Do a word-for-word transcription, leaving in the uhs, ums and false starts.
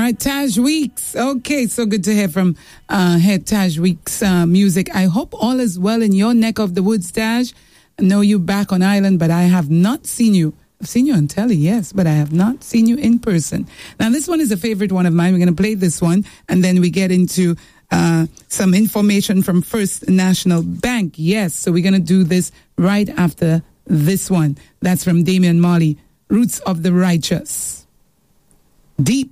right, Taj Weeks. Okay, so good to hear from uh, head Taj Weeks uh, music. I hope all is well in your neck of the woods, Taj. I know you back on island, but I have not seen you. I've seen you on telly, yes, but I have not seen you in person. Now, this one is a favorite one of mine. We're going to play this one, and then we get into uh, some information from First National Bank. Yes, so we're going to do this right after this one. That's from Damian Marley, Roots of the Righteous. Deep.